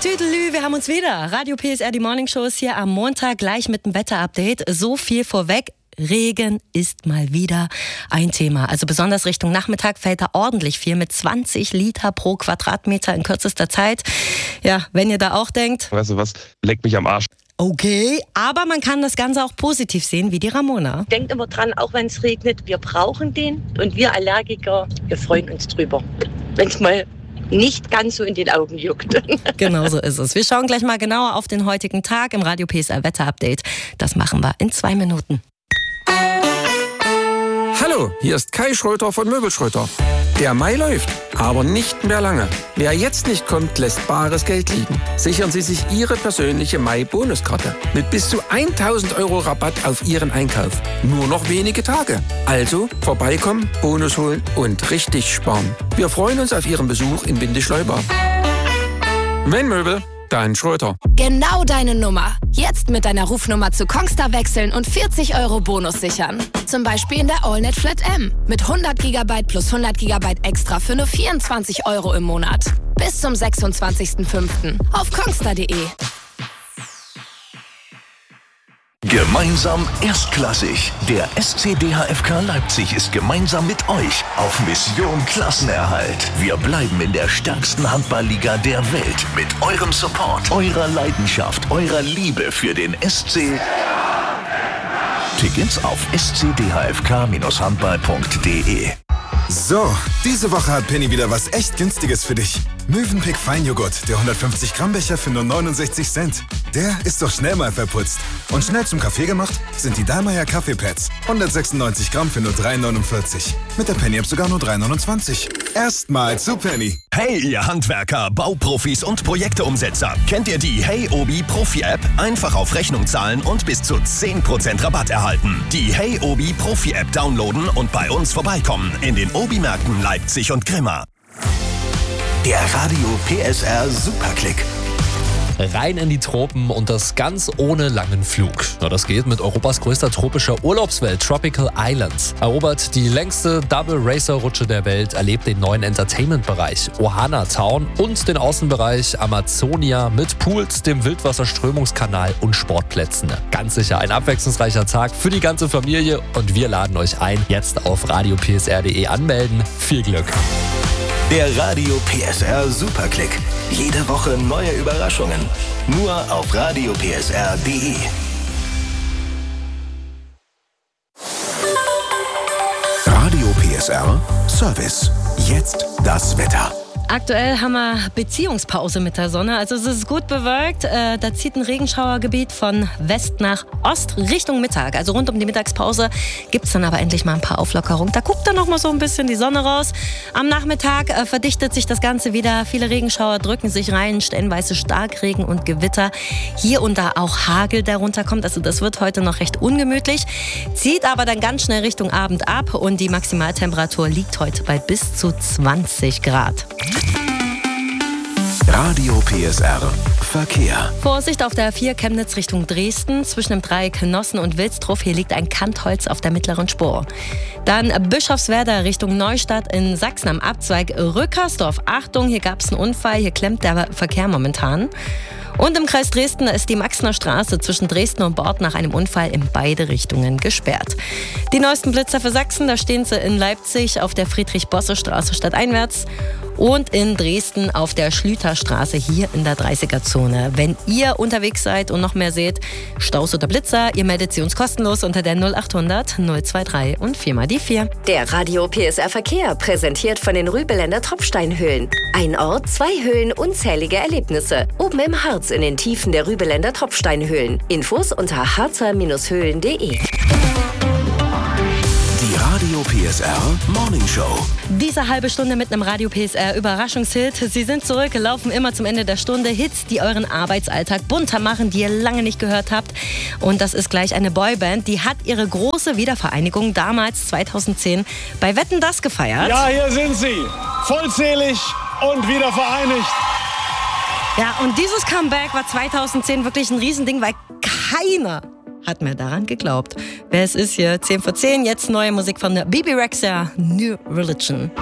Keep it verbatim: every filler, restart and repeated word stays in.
Tüdelü, wir haben uns wieder. Radio P S R, die Morning Shows hier am Montag, gleich mit dem Wetterupdate. So viel vorweg. Regen ist mal wieder ein Thema. Also besonders Richtung Nachmittag fällt da ordentlich viel mit zwanzig Liter pro Quadratmeter in kürzester Zeit. Ja, wenn ihr da auch denkt... Weißt du was, leck mich am Arsch. Okay, aber man kann das Ganze auch positiv sehen, wie die Ramona. Denkt immer dran, auch wenn es regnet, wir brauchen den. Und wir Allergiker, wir freuen uns drüber. Wenn es mal nicht ganz so in den Augen juckt. Genau so ist es. Wir schauen gleich mal genauer auf den heutigen Tag im Radio P S R Wetterupdate. Das machen wir in zwei Minuten. Hallo, hier ist Kai Schröter von Möbelschröter. Der Mai läuft, aber nicht mehr lange. Wer jetzt nicht kommt, lässt bares Geld liegen. Sichern Sie sich Ihre persönliche Mai-Bonuskarte mit bis zu tausend Euro Rabatt auf Ihren Einkauf. Nur noch wenige Tage. Also vorbeikommen, Bonus holen und richtig sparen. Wir freuen uns auf Ihren Besuch in Windischleuba. Wenn Möbel, dann Schröter. Genau deine Nummer. Jetzt mit deiner Rufnummer zu Kongstar wechseln und vierzig Euro Bonus sichern. Zum Beispiel in der AllNet Flat M. Mit hundert Gigabyte plus hundert Gigabyte extra für nur vierundzwanzig Euro im Monat. Bis zum sechsundzwanzigsten fünften auf kongstar punkt de. Gemeinsam erstklassig. Der S C D H F K Leipzig ist gemeinsam mit euch auf Mission Klassenerhalt. Wir bleiben in der stärksten Handballliga der Welt mit eurem Support, eurer Leidenschaft, eurer Liebe für den S C. Tickets auf s c d h f k Bindestrich handball punkt de. So, diese Woche hat Penny wieder was echt Günstiges für dich. Mövenpick Feinjoghurt, der hundertfünfzig Gramm Becher für nur neunundsechzig Cent. Der ist doch schnell mal verputzt. Und schnell zum Kaffee gemacht sind die Dallmayr Kaffeepads. hundertsechsundneunzig Gramm für nur drei neunundvierzig. Mit der Penny-App sogar nur drei neunundzwanzig. Erstmal zu Penny. Hey, ihr Handwerker, Bauprofis und Projekteumsetzer. Kennt ihr die Hey Obi Profi-App? Einfach auf Rechnung zahlen und bis zu zehn Prozent Rabatt erhalten. Die Hey Obi Profi-App downloaden und bei uns vorbeikommen in den Obi-Märkten Leipzig und Grimma. Der Radio P S R Superklick. Rein in die Tropen und das ganz ohne langen Flug. Na, das geht mit Europas größter tropischer Urlaubswelt, Tropical Islands. Erobert die längste Double-Racer-Rutsche der Welt, erlebt den neuen Entertainment-Bereich Ohana Town und den Außenbereich Amazonia mit Pools, dem Wildwasserströmungskanal und Sportplätzen. Ganz sicher ein abwechslungsreicher Tag für die ganze Familie und wir laden euch ein, jetzt auf radio p s r punkt de anmelden. Viel Glück! Der Radio P S R Superklick. Jede Woche neue Überraschungen. Nur auf radio p s r punkt de. Radio P S R Service. Jetzt das Wetter. Aktuell haben wir Beziehungspause mit der Sonne, also es ist gut bewölkt. Äh, da zieht ein Regenschauergebiet von West nach Ost Richtung Mittag. Also rund um die Mittagspause gibt es dann aber endlich mal ein paar Auflockerungen. Da guckt dann noch mal so ein bisschen die Sonne raus. Am Nachmittag äh, verdichtet sich das Ganze wieder. Viele Regenschauer drücken sich rein, stellenweise Starkregen und Gewitter. Hier und da auch Hagel, der runterkommt. Also das wird heute noch recht ungemütlich. Zieht aber dann ganz schnell Richtung Abend ab und die Maximaltemperatur liegt heute bei bis zu zwanzig Grad. Radio P S R Verkehr. Vorsicht auf der A vier Chemnitz Richtung Dresden. Zwischen dem Dreieck Nossen und Wilsdruff. Hier liegt ein Kantholz auf der mittleren Spur. Dann Bischofswerda Richtung Neustadt in Sachsen am Abzweig Rückersdorf. Achtung, hier gab es einen Unfall. Hier klemmt der Verkehr momentan. Und im Kreis Dresden ist die Maxner Straße zwischen Dresden und Bord nach einem Unfall in beide Richtungen gesperrt. Die neuesten Blitzer für Sachsen, da stehen sie in Leipzig auf der Friedrich-Bosse-Straße stadteinwärts und in Dresden auf der Schlüterstraße hier in der dreißiger-Zone. Wenn ihr unterwegs seid und noch mehr seht, Staus oder Blitzer, ihr meldet sie uns kostenlos unter der null achthundert null drei zwei und vier mal die vier. Der Radio P S R Verkehr, präsentiert von den Rübeländer Tropfsteinhöhlen. Ein Ort, zwei Höhlen, unzählige Erlebnisse. Oben im Harz in den Tiefen der Rübeländer Tropfsteinhöhlen. Infos unter harzer Bindestrich höhlen punkt de. Die Radio P S R Morning Show. Diese halbe Stunde mit einem Radio P S R Überraschungshit. Sie sind zurück, laufen immer zum Ende der Stunde. Hits, die euren Arbeitsalltag bunter machen, die ihr lange nicht gehört habt. Und das ist gleich eine Boyband, die hat ihre große Wiedervereinigung damals zweitausendzehn bei Wetten, dass gefeiert. Ja, hier sind sie. Vollzählig und wieder vereinigt. Ja, und dieses Comeback war zweitausendzehn wirklich ein Riesending, weil keiner hat mir daran geglaubt. Wer es ist hier, zehn vor zehn, jetzt neue Musik von Bebe Rexha, New Religion.